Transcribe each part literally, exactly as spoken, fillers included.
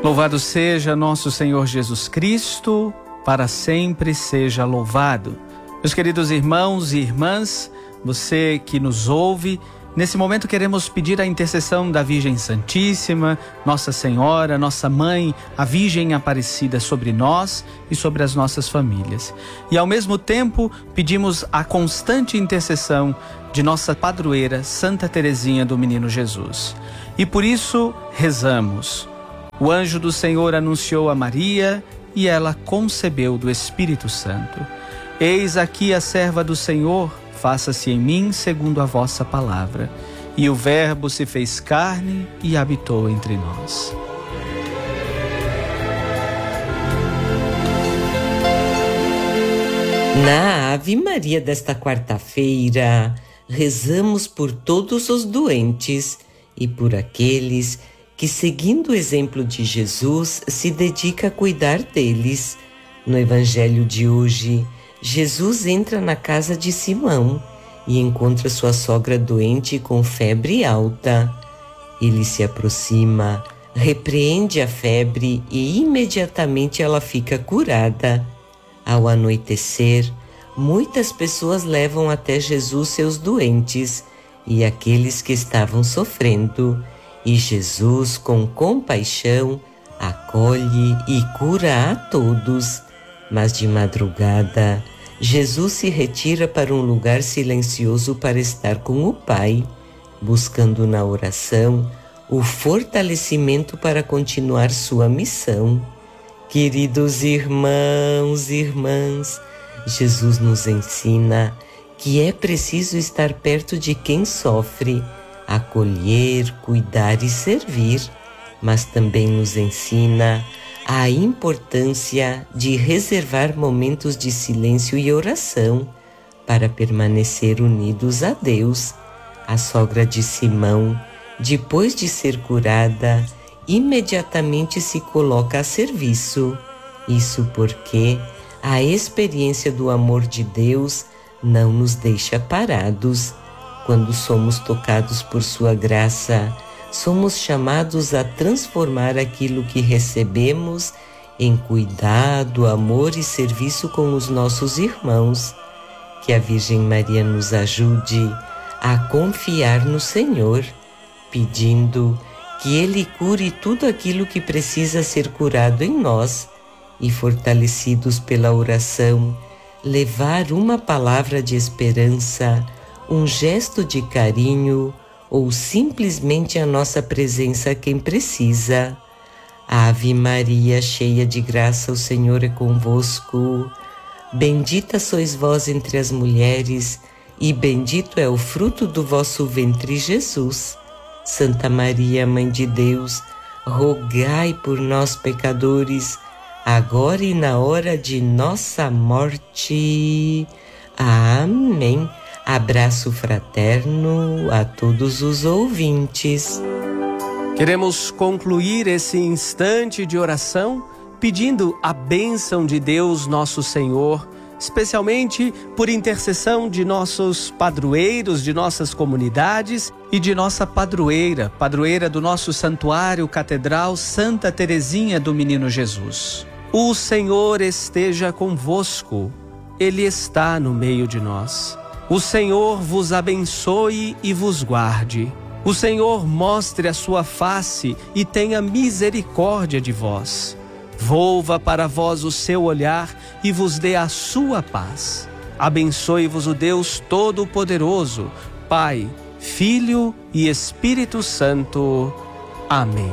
Louvado seja nosso Senhor Jesus Cristo, para sempre seja louvado. Meus queridos irmãos e irmãs, você que nos ouve, nesse momento queremos pedir a intercessão da Virgem Santíssima, Nossa Senhora, Nossa Mãe, a Virgem Aparecida sobre nós e sobre as nossas famílias. E ao mesmo tempo pedimos a constante intercessão de nossa padroeira Santa Teresinha do Menino Jesus. E por isso rezamos. O anjo do Senhor anunciou a Maria e ela concebeu do Espírito Santo. Eis aqui a serva do Senhor, faça-se em mim segundo a vossa palavra. E o Verbo se fez carne e habitou entre nós. Na Ave Maria desta quarta-feira, rezamos por todos os doentes e por aqueles que, seguindo o exemplo de Jesus, se dedica a cuidar deles. No Evangelho de hoje, Jesus entra na casa de Simão e encontra sua sogra doente com febre alta. Ele se aproxima, repreende a febre e imediatamente ela fica curada. Ao anoitecer, muitas pessoas levam até Jesus seus doentes e aqueles que estavam sofrendo. E Jesus, com compaixão, acolhe e cura a todos. Mas de madrugada, Jesus se retira para um lugar silencioso para estar com o Pai, buscando na oração o fortalecimento para continuar sua missão. Queridos irmãos e irmãs, Jesus nos ensina que é preciso estar perto de quem sofre, acolher, cuidar e servir, mas também nos ensina a importância de reservar momentos de silêncio e oração para permanecer unidos a Deus. A sogra de Simão, depois de ser curada, imediatamente se coloca a serviço. Isso porque a experiência do amor de Deus não nos deixa parados. Quando somos tocados por sua graça, somos chamados a transformar aquilo que recebemos em cuidado, amor e serviço com os nossos irmãos. Que a Virgem Maria nos ajude a confiar no Senhor, pedindo que Ele cure tudo aquilo que precisa ser curado em nós e, fortalecidos pela oração, levar uma palavra de esperança, um gesto de carinho ou simplesmente a nossa presença a quem precisa. Ave Maria, cheia de graça, o Senhor é convosco. Bendita sois vós entre as mulheres e bendito é o fruto do vosso ventre, Jesus. Santa Maria, Mãe de Deus, rogai por nós, pecadores, agora e na hora de nossa morte. Amém. Abraço fraterno a todos os ouvintes. Queremos concluir esse instante de oração pedindo a bênção de Deus nosso Senhor, especialmente por intercessão de nossos padroeiros, de nossas comunidades e de nossa padroeira, padroeira do nosso santuário catedral Santa Teresinha do Menino Jesus. O Senhor esteja convosco, Ele está no meio de nós. O Senhor vos abençoe e vos guarde. O Senhor mostre a sua face e tenha misericórdia de vós. Volva para vós o seu olhar e vos dê a sua paz. Abençoe-vos o Deus Todo-Poderoso, Pai, Filho e Espírito Santo. Amém.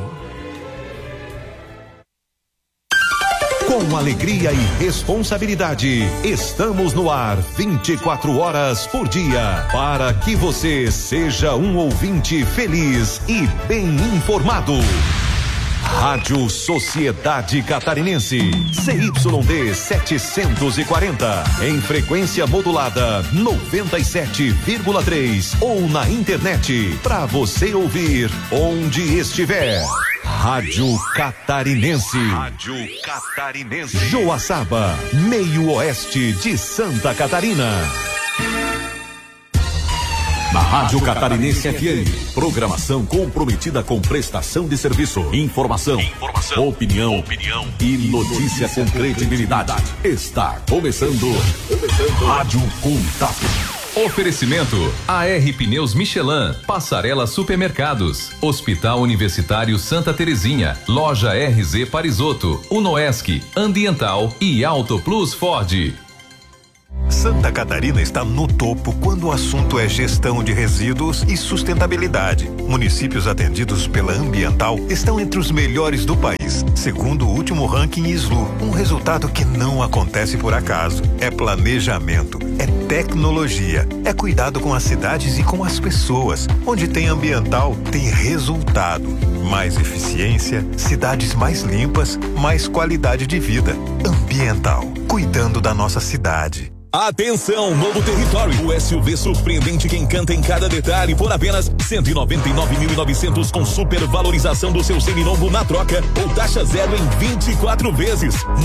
Com alegria e responsabilidade, estamos no ar vinte e quatro horas por dia, para que você seja um ouvinte feliz e bem informado. Rádio Sociedade Catarinense, C Y D setecentos e quarenta, em frequência modulada noventa e sete vírgula três ou na internet, para você ouvir onde estiver. Rádio Catarinense. Rádio Catarinense. Joaçaba, meio oeste de Santa Catarina. Na Rádio Catarinense F M, programação comprometida com prestação de serviço, informação, informação opinião, opinião e notícia com credibilidade. Está começando, começando Rádio Contato. Oferecimento A R Pneus Michelin, Passarela Supermercados, Hospital Universitário Santa Terezinha, Loja R Z Parisotto, Unoesc, Ambiental e Auto Plus Ford. Santa Catarina está no topo quando o assunto é gestão de resíduos e sustentabilidade. Municípios atendidos pela Ambiental estão entre os melhores do país, segundo o último ranking I S L U. Um resultado que não acontece por acaso. É planejamento, é tecnologia, é cuidado com as cidades e com as pessoas. Onde tem Ambiental, tem resultado. Mais eficiência, cidades mais limpas, mais qualidade de vida. Ambiental, cuidando da nossa cidade. Atenção, novo território. O S U V surpreendente que encanta em cada detalhe por apenas cento e noventa e nove mil e novecentos com supervalorização do seu seminovo na troca ou taxa zero em vinte e quatro vezes.